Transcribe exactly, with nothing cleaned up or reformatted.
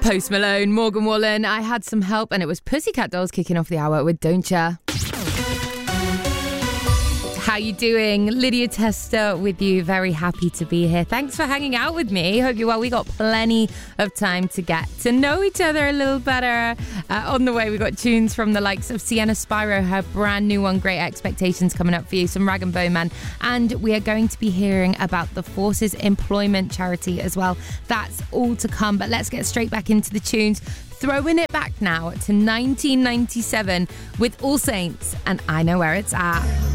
Post Malone, Morgan Wallen. I had some help, and it was Pussycat Dolls kicking off the hour with Don't Ya. How you doing? Lydia Tester with you. Very happy to be here. Thanks for hanging out with me. Hope you're well. We got plenty of time to get to know each other a little better. Uh, on the way, we got tunes from the likes of Sienna Spyro, her brand new one, Great Expectations, coming up for you. Some Rag and Bone Man. And we are going to be hearing about the Forces Employment Charity as well. That's all to come. But let's get straight back into the tunes. Throwing it back now to nineteen ninety-seven with All Saints and I Know Where It's At.